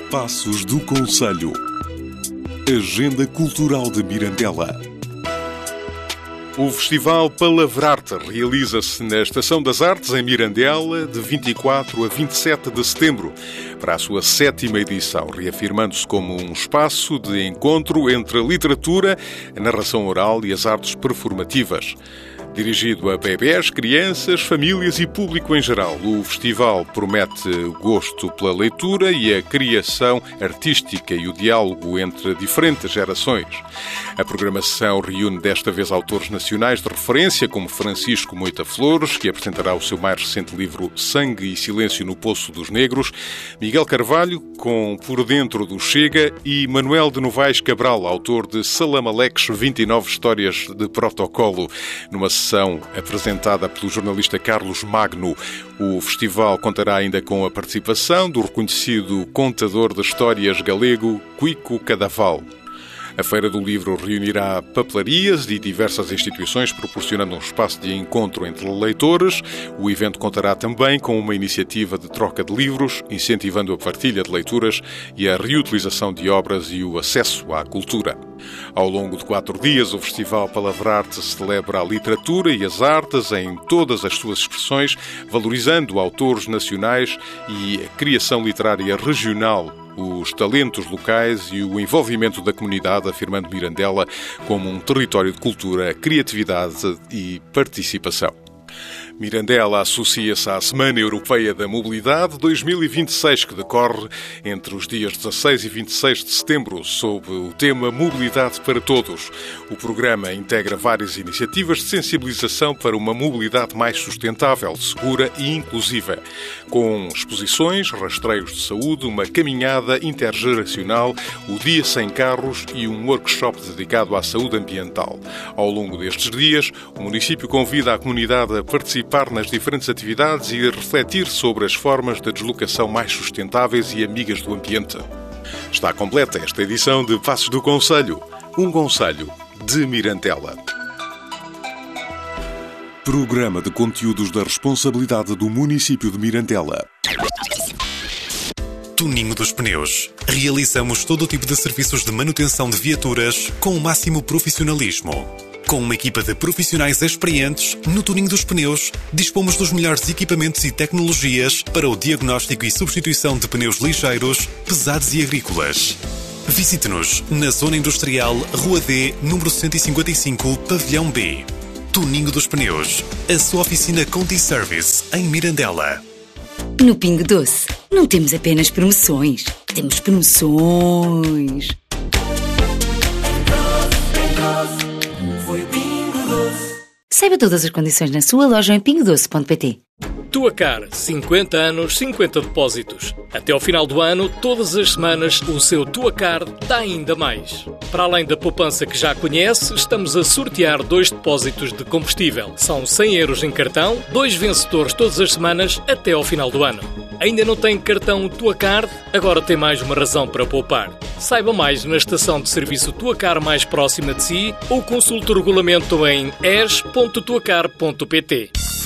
Passos do Conselho. Agenda Cultural de Mirandela. O Festival Palavrarte realiza-se na Estação das Artes, em Mirandela, de 24 a 27 de setembro, para a sua 7ª edição, reafirmando-se como um espaço de encontro entre a literatura, a narração oral e as artes performativas. Dirigido a bebés, crianças, famílias e público em geral, o festival promete gosto pela leitura e a criação artística e o diálogo entre diferentes gerações. A programação reúne desta vez autores nacionais de referência, como Francisco Moita Flores, que apresentará o seu mais recente livro Sangue e Silêncio no Poço dos Negros, Miguel Carvalho, com Por Dentro do Chega, e Manuel de Novaes Cabral, autor de Salamaleques, 29 histórias de protocolo, numa sessão apresentada pelo jornalista Carlos Magno. O festival contará ainda com a participação do reconhecido contador de histórias galego Cuico Cadaval. A Feira do Livro reunirá papelarias de diversas instituições, proporcionando um espaço de encontro entre leitores. O evento contará também com uma iniciativa de troca de livros, incentivando a partilha de leituras e a reutilização de obras e o acesso à cultura. Ao longo de 4 dias, o Festival Palavrarte celebra a literatura e as artes em todas as suas expressões, valorizando autores nacionais e a criação literária regional, os talentos locais e o envolvimento da comunidade, afirmando Mirandela como um território de cultura, criatividade e participação. Mirandela associa-se à Semana Europeia da Mobilidade 2026, que decorre entre os dias 16 e 26 de setembro, sob o tema Mobilidade para Todos. O programa integra várias iniciativas de sensibilização para uma mobilidade mais sustentável, segura e inclusiva, com exposições, rastreios de saúde, uma caminhada intergeracional, o Dia Sem Carros e um workshop dedicado à saúde ambiental. Ao longo destes dias, o município convida a comunidade a participar nas diferentes atividades e a refletir sobre as formas de deslocação mais sustentáveis e amigas do ambiente. Está completa esta edição de Passos do Conselho, um conselho de Mirandela. Programa de conteúdos da responsabilidade do município de Mirandela. Tuninho dos Pneus. Realizamos todo o tipo de serviços de manutenção de viaturas com o máximo profissionalismo. Com uma equipa de profissionais experientes, no Tuninho dos Pneus, dispomos dos melhores equipamentos e tecnologias para o diagnóstico e substituição de pneus ligeiros, pesados e agrícolas. Visite-nos na Zona Industrial, Rua D, número 155, Pavilhão B. Tuninho dos Pneus, a sua oficina Conti Service, em Mirandela. No Pingo Doce, não temos apenas promoções, temos promoções. Saiba todas as condições na sua loja em pingodoce.pt. Tuacar, 50 anos, 50 depósitos. Até ao final do ano, todas as semanas, o seu Tuacar dá ainda mais. Para além da poupança que já conhece, estamos a sortear 2 depósitos de combustível. São 100 euros em cartão, 2 vencedores todas as semanas até ao final do ano. Ainda não tem cartão Tuacar? Agora tem mais uma razão para poupar. Saiba mais na estação de serviço Tuacar mais próxima de si ou consulte o regulamento em es.tuacar.pt.